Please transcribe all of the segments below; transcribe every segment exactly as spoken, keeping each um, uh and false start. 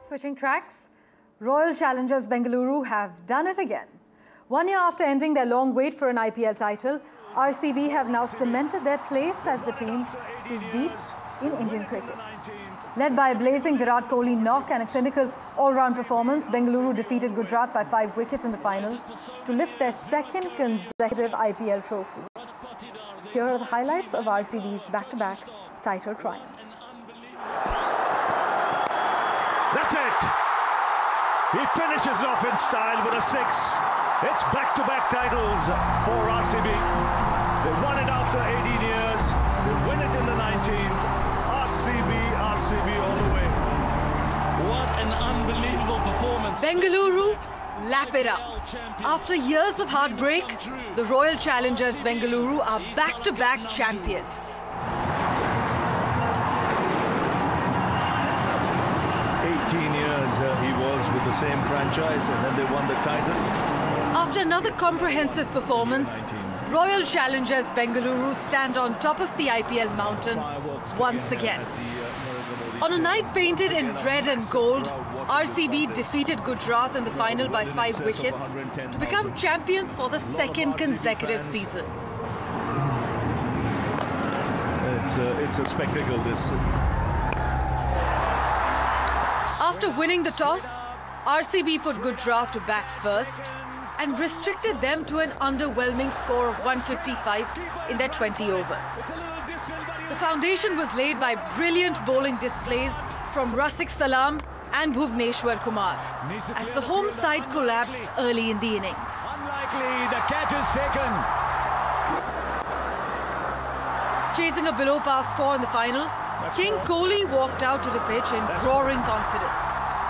Switching tracks, Royal Challengers Bengaluru have done it again. One year after ending their long wait for an I P L title, R C B have now cemented their place as the team to beat in Indian cricket. Led by a blazing Virat Kohli knock and a clinical all-round performance, Bengaluru defeated Gujarat by five wickets in the final to lift their second consecutive I P L trophy. Here are the highlights of R C B's back-to-back title triumph. That's it! He finishes off in style with a six. It's back-to-back titles for R C B. They won it after eighteen years. They win it in the nineteenth. R C B, R C B all the way. What an unbelievable performance. Bengaluru, lap it up. After years of heartbreak, the Royal Challengers Bengaluru are back-to-back champions. eighteen years uh, he was with the same franchise, and then they won the title. After another comprehensive performance, Royal Challengers Bengaluru stand on top of the I P L mountain once again. On a night painted in red and gold, R C B defeated Gujarat in the final by five wickets to become champions for the second consecutive season. It's a, it's a spectacle, this. After winning the toss, R C B put Gujarat to bat first and restricted them to an underwhelming score of one fifty-five in their twenty overs. The foundation was laid by brilliant bowling displays from Rafiq Salam and Bhuvneshwar Kumar as the home side collapsed early in the innings. Unlikely, the catch is taken. Chasing a below-par score in the final, King Kohli walked out to the pitch in roaring confidence.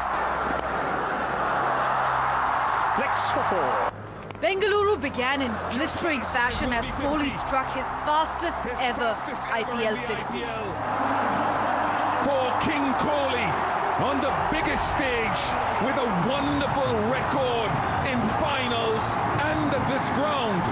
Flicks for four. Bengaluru began in blistering fashion as Kohli struck his fastest ever I P L fifty. For King Kohli on the biggest stage with a wonderful record in finals and at this ground.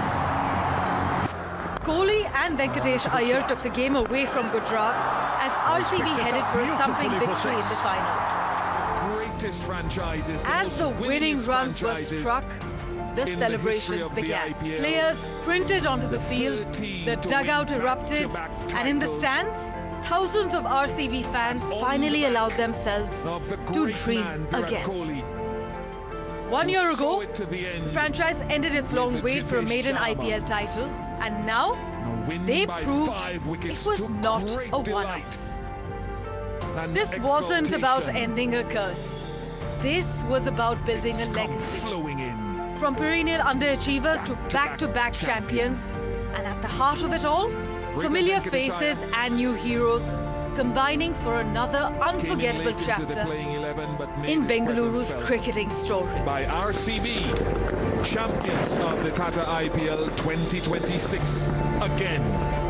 Kohli and Venkatesh Iyer took the game away from Gujarat as R C B headed for a thumping victory in the final. Greatest franchises. As the winning runs were struck, the celebrations began. Players sprinted onto the field, the dugout erupted, and in the stands, thousands of R C B fans finally allowed themselves to dream again. One year ago, the franchise ended its long wait for a maiden I P L title, and now they proved it was not a one-off. This wasn't about ending a curse. This was about building a legacy. From perennial underachievers to back-to-back champions, and at the heart of it all, familiar faces and new heroes combining for another unforgettable chapter in Bengaluru's cricketing story. By R C B, champions of the Tata I P L twenty twenty-six again.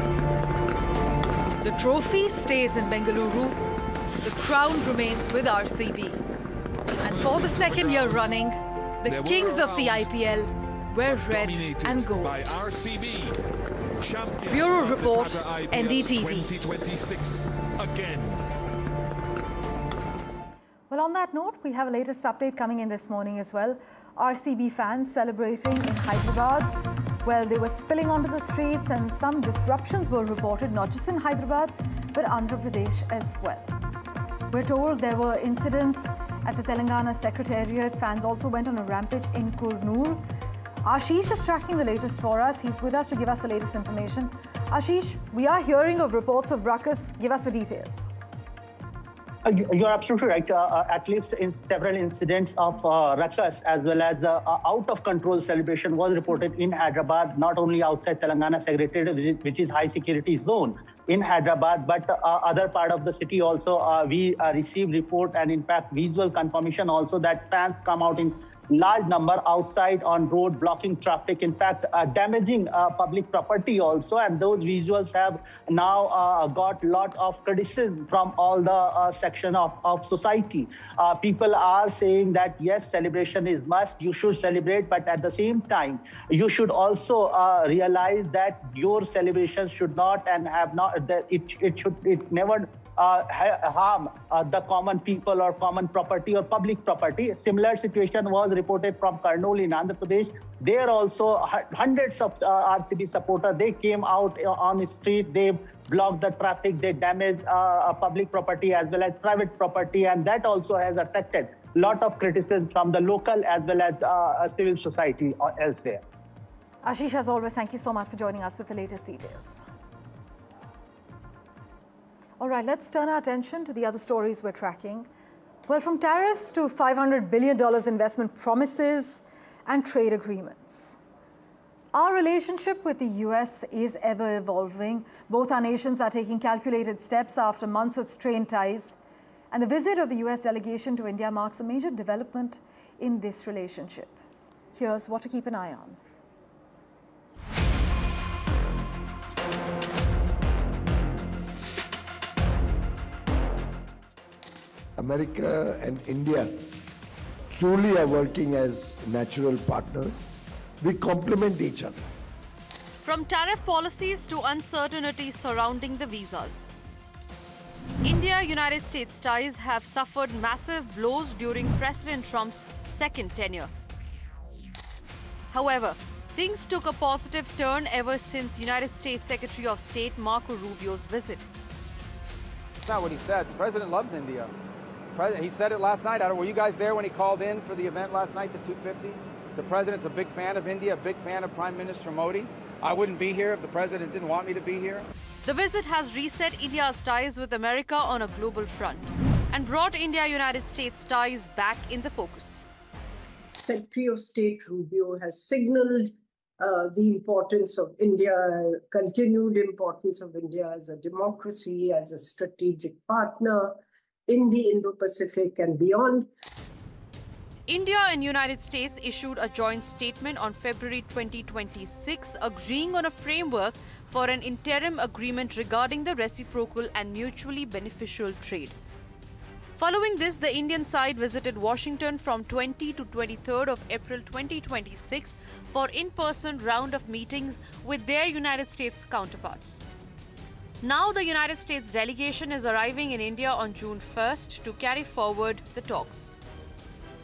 The trophy stays in Bengaluru. The crown remains with R C B. And for the second year running, the kings of the I P L were red and gold. By R C B, Bureau Report, N D T V. twenty twenty-six again. Well, on that note, we have a latest update coming in this morning as well. R C B fans celebrating in Hyderabad. Well, they were spilling onto the streets and some disruptions were reported, not just in Hyderabad, but Andhra Pradesh as well. We're told there were incidents at the Telangana Secretariat. Fans also went on a rampage in Kurnool. Ashish is tracking the latest for us. He's with us to give us the latest information. Ashish, we are hearing of reports of ruckus. Give us the details. Uh, you're absolutely right. Uh, uh, at least in several incidents of uh, ruckus as well as uh, uh, out-of-control celebration was reported in Hyderabad, not only outside Telangana Secretariat, which is high security zone in Hyderabad, but uh, other part of the city also. Uh, we uh, received report and in fact visual confirmation also that fans come out in large number outside on road, blocking traffic, in fact, uh, damaging uh, public property also. And those visuals have now uh, got a lot of criticism from all the uh, section of, of society. Uh, people are saying that, yes, celebration is must, you should celebrate, but at the same time, you should also uh, realize that your celebration should not and have not, that it, it should, it never uh, ha harm uh, the common people or common property or public property. A similar situation was reported from Kurnool in Andhra Pradesh. There also hundreds of uh, R C B supporters, they came out on the street, they blocked the traffic, they damaged uh, public property as well as private property, and that also has attracted a lot of criticism from the local as well as uh, civil society elsewhere. Ashish, as always, thank you so much for joining us with the latest details. All right, let's turn our attention to the other stories we're tracking. Well, from tariffs to five hundred billion dollars investment promises and trade agreements. Our relationship with the U S is ever evolving. Both our nations are taking calculated steps after months of strained ties. And the visit of the U S delegation to India marks a major development in this relationship. Here's what to keep an eye on. America and India truly are working as natural partners. We complement each other. From tariff policies to uncertainty surrounding the visas, India-United States ties have suffered massive blows during President Trump's second tenure. However, things took a positive turn ever since United States Secretary of State Marco Rubio's visit. That's not what he said. The president loves India. He said it last night. I don't, were you guys there when he called in for the event last night, the two fifty? The president's a big fan of India, a big fan of Prime Minister Modi. I wouldn't be here if the president didn't want me to be here. The visit has reset India's ties with America on a global front and brought India-United States ties back in the focus. Secretary of State Rubio has signaled uh, the importance of India, continued importance of India as a democracy, as a strategic partner in the Indo-Pacific and beyond. India and United States issued a joint statement on February twenty twenty-six agreeing on a framework for an interim agreement regarding the reciprocal and mutually beneficial trade. Following this, the Indian side visited Washington from twentieth to twenty-third of April twenty twenty-six for in-person round of meetings with their United States counterparts. Now the United States delegation is arriving in India on June first to carry forward the talks.